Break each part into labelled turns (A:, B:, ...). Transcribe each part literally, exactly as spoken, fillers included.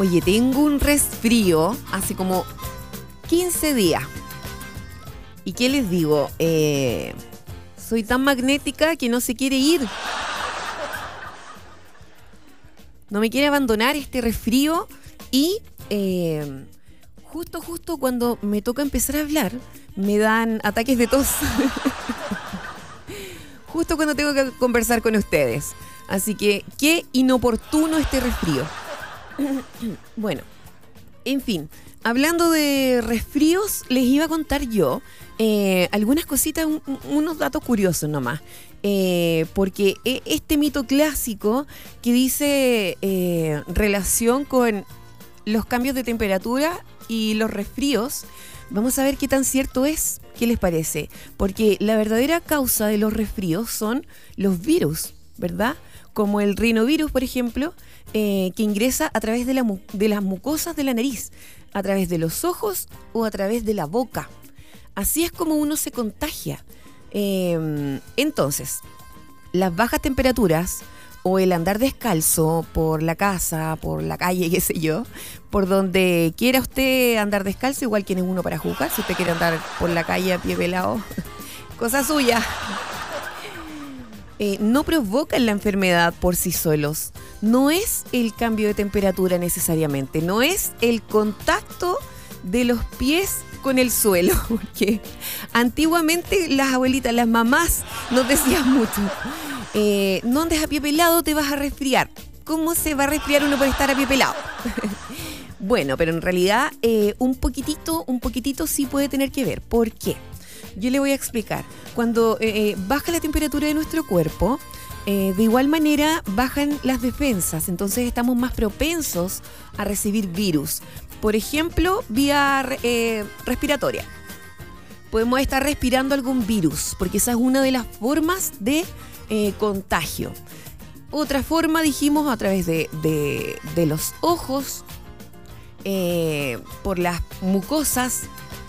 A: Oye, tengo un resfrío hace como quince días. ¿Y qué les digo? Eh, soy tan magnética que no se quiere ir. No me quiere abandonar este resfrío y eh, justo, justo cuando me toca empezar a hablar, me dan ataques de tos. Justo cuando tengo que conversar con ustedes. Así que, qué inoportuno este resfrío. Bueno, en fin, hablando de resfríos, les iba a contar yo eh, algunas cositas, un, unos datos curiosos nomás. Eh, porque este mito clásico que dice eh, relación con los cambios de temperatura y los resfríos, vamos a ver qué tan cierto es. ¿Qué les parece? Porque la verdadera causa de los resfríos son los virus, ¿verdad? Como el rinovirus, por ejemplo, eh, que ingresa a través de, la mu- de las mucosas de la nariz, a través de los ojos o a través de la boca. Así es como uno se contagia. Eh, entonces, las bajas temperaturas o el andar descalzo por la casa, por la calle, qué sé yo, por donde quiera usted andar descalzo, igual quién es uno para jugar, si usted quiere andar por la calle a pie pelado, cosa suya. Eh, no provocan la enfermedad por sí solos. No es el cambio de temperatura necesariamente, no es el contacto de los pies con el suelo, porque antiguamente las abuelitas, las mamás nos decían mucho, eh, no andes a pie pelado, te vas a resfriar. ¿Cómo se va a resfriar uno por estar a pie pelado? Bueno, pero en realidad eh, un poquitito, un poquitito sí puede tener que ver. ¿Por qué? Yo le voy a explicar. Cuando eh, baja la temperatura de nuestro cuerpo, eh, de igual manera bajan las defensas, entonces estamos más propensos a recibir virus. Por ejemplo, vía eh, respiratoria. Podemos estar respirando algún virus, porque esa es una de las formas de eh, contagio. Otra forma, dijimos, a través de, de, de los ojos, eh, por las mucosas.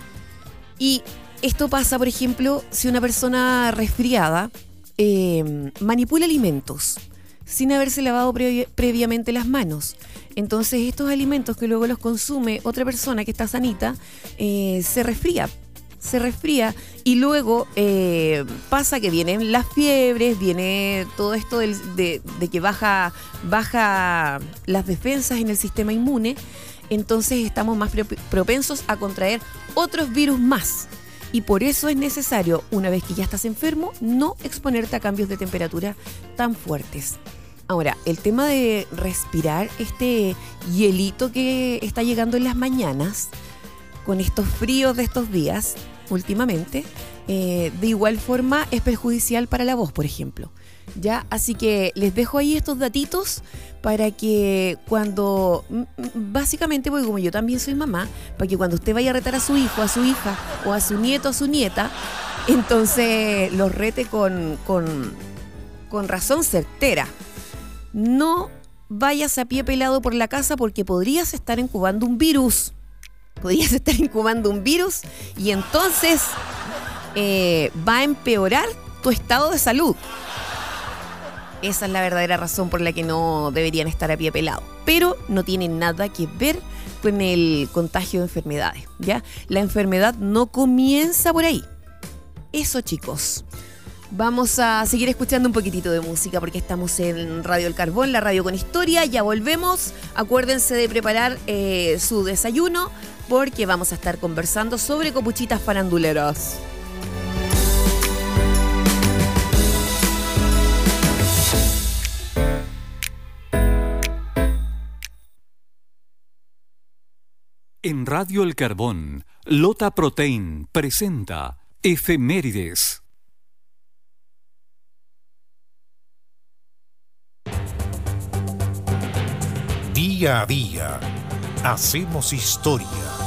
A: Y esto pasa, por ejemplo, si una persona resfriada eh, manipula alimentos sin haberse lavado previ- previamente las manos. Entonces estos alimentos que luego los consume otra persona que está sanita, eh, se resfría, se resfría y luego eh, pasa que vienen las fiebres, viene todo esto del, de, de que baja, baja las defensas en el sistema inmune, entonces estamos más pro- propensos a contraer otros virus más. Y por eso es necesario, una vez que ya estás enfermo, no exponerte a cambios de temperatura tan fuertes. Ahora, el tema de respirar este hielito que está llegando en las mañanas, con estos fríos de estos días, últimamente, eh, de igual forma es perjudicial para la voz, por ejemplo. ¿Ya? Así que les dejo ahí estos datitos para que cuando, básicamente, porque como yo también soy mamá, para que cuando usted vaya a retar a su hijo, a su hija, o a su nieto, a su nieta, entonces los rete con, con, con razón certera. No vayas a pie pelado por la casa porque podrías estar incubando un virus. Podrías estar incubando un virus y entonces eh, va a empeorar tu estado de salud. Esa es la verdadera razón por la que no deberían estar a pie pelado. Pero no tiene nada que ver con el contagio de enfermedades, ¿ya? La enfermedad no comienza por ahí. Eso, chicos. Vamos a seguir escuchando un poquitito de música porque estamos en Radio El Carbón, la radio con historia. Ya volvemos. Acuérdense de preparar eh, su desayuno porque vamos a estar conversando sobre copuchitas faranduleras.
B: En Radio El Carbón, Lota Protein presenta Efemérides.
C: Día a día, hacemos historia.